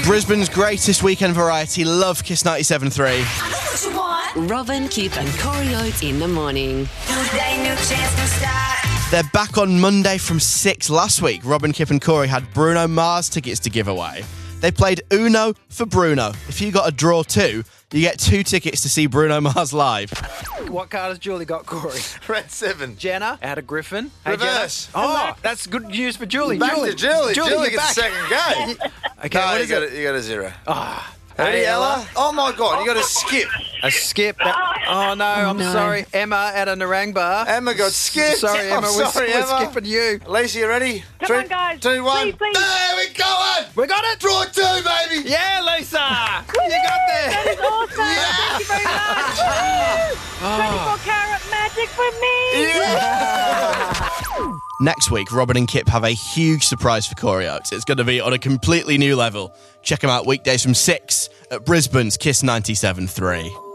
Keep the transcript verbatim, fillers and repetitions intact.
Brisbane's greatest weekend variety. Love Kiss ninety-seven three. Robin, Kip and Corey Oates in the morning. New day, new chance, new start. They're back on Monday from six. Last week, Robin, Kip and Corey had Bruno Mars tickets to give away. They played Uno for Bruno. If you got a draw two, you get two tickets to see Bruno Mars live. What card has Julie got, Corey? Red seven. Jenna, out of Griffin. Hey, Reverse. Jenna. Oh, that's good news for Julie. Back Julie. to Julie. Julie, you're gets the second game. Okay, no, what you is got it? A, you got a zero. Ah. Hey, Hey, Ella. Ella. Oh, my God. You got a skip. A skip. That, oh, no, I'm no. sorry. Emma out of Narang Bar. Emma got skipped. Sorry, I'm Emma. We're, sorry, we're Emma. skipping you. Lisa, you ready? Come Three, on, guys. two, one. Please, please. There we go. On. We got it. Draw two, baby. Yeah, Lisa. you got there. That is awesome. Thank you very much. twenty-four karat magic for me. Next week, Robin and Kip have a huge surprise for Corey Oates. It's going to be on a completely new level. Check them out weekdays from six at Brisbane's Kiss ninety-seven three.